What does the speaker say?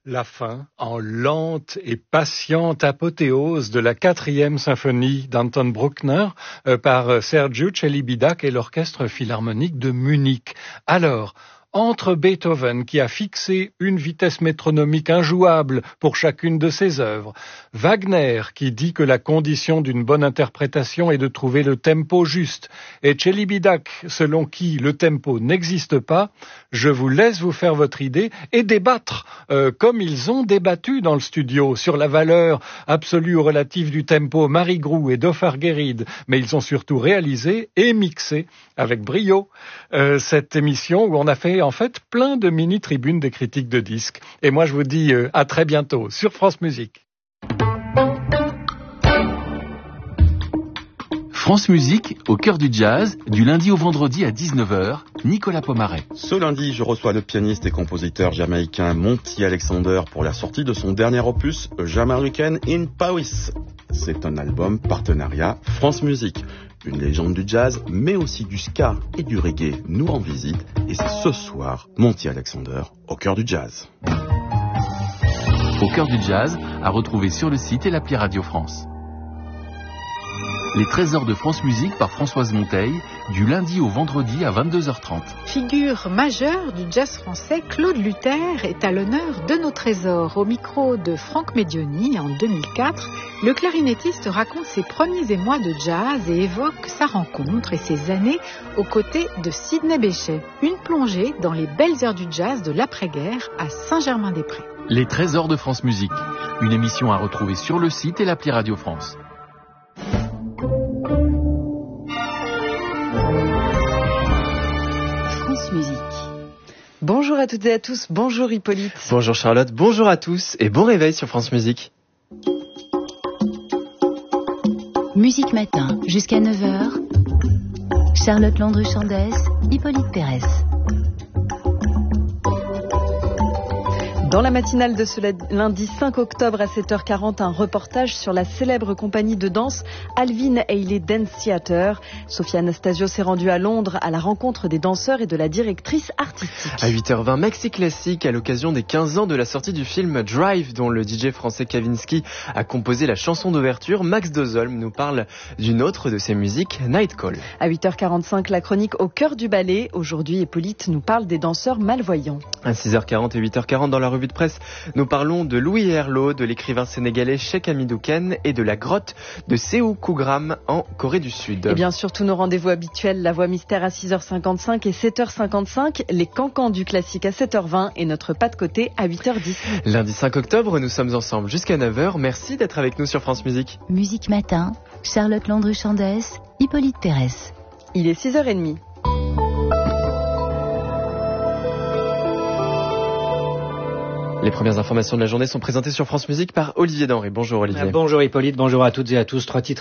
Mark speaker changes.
Speaker 1: La fin, en lente et patiente apothéose de la 4e symphonie d'Anton Bruckner par Sergiu Celibidache et l'Orchestre Philharmonique de Munich. Alors, entre Beethoven, qui a fixé une vitesse métronomique injouable pour chacune de ses œuvres, Wagner, qui dit que la condition d'une bonne interprétation est de trouver le tempo juste, et Celibidache, selon qui le tempo n'existe pas, je vous laisse vous faire votre idée et débattre, comme ils ont débattu dans le studio, sur la valeur absolue ou relative du tempo Marie Grou et Dofar Guéride, mais ils ont surtout réalisé et mixé avec brio cette émission où on a fait en fait plein de mini-tribunes des critiques de disques. Et moi je vous dis à très bientôt sur France Musique.
Speaker 2: France Musique, au cœur du jazz, du lundi au vendredi à 19h, Nicolas Pomaret.
Speaker 3: Ce lundi, je reçois le pianiste et compositeur jamaïcain Monty Alexander pour la sortie de son dernier opus, Jamaican in Paris. C'est un album partenariat France Musique. Une légende du jazz, mais aussi du ska et du reggae nous rend visite. Et c'est ce soir, Monty Alexander, au cœur du jazz.
Speaker 2: Au cœur du jazz, à retrouver sur le site et l'appli Radio France. Les trésors de France Musique par Françoise Monteil, du lundi au vendredi à 22h30.
Speaker 4: Figure majeure du jazz français, Claude Luther est à l'honneur de nos trésors. Au micro de Franck Medioni en 2004, le clarinettiste raconte ses premiers émois de jazz et évoque sa rencontre et ses années aux côtés de Sidney Bechet. Une plongée dans les belles heures du jazz de l'après-guerre à Saint-Germain-des-Prés.
Speaker 2: Les trésors de France Musique, une émission à retrouver sur le site et l'appli Radio France.
Speaker 5: Musique. Bonjour à toutes et à tous, bonjour Hippolyte.
Speaker 6: Bonjour Charlotte, bonjour à tous et bon réveil sur France Musique.
Speaker 7: Musique Matin, jusqu'à 9h. Charlotte Landru-Chandès, Hippolyte Pérez.
Speaker 5: Dans la matinale de ce lundi 5 octobre à 7h40, un reportage sur la célèbre compagnie de danse Alvin Ailey Dance Theatre. Sophia Anastasio s'est rendue à Londres à la rencontre des danseurs et de la directrice artistique.
Speaker 6: À 8h20, Maxi Classique à l'occasion des 15 ans de la sortie du film Drive, dont le DJ français Kavinsky a composé la chanson d'ouverture. Max Dozolm nous parle d'une autre de ses musiques, Night Call.
Speaker 5: À 8h45, la chronique Au cœur du ballet. Aujourd'hui, Hippolyte nous parle des danseurs malvoyants.
Speaker 6: À 6h40 et 8h40 dans la revue de presse, nous parlons de Louis Herlo, de l'écrivain sénégalais Cheikh Hamidou Kane et de la grotte de Séou Kougram en Corée du Sud.
Speaker 5: Et bien sûr, tous nos rendez-vous habituels, la voix mystère à 6h55 et 7h55, les cancans du classique à 7h20 et notre pas de côté à 8h10.
Speaker 6: Lundi 5 octobre, nous sommes ensemble jusqu'à 9h. Merci d'être avec nous sur France Musique.
Speaker 7: Musique Matin, Charlotte Landru-Chandès, Hippolyte Pérez.
Speaker 5: Il est 6h30.
Speaker 6: Les premières informations de la journée sont présentées sur France Musique par Olivier Denré. Bonjour Olivier.
Speaker 8: Bonjour Hippolyte, bonjour à toutes et à tous. 3 titres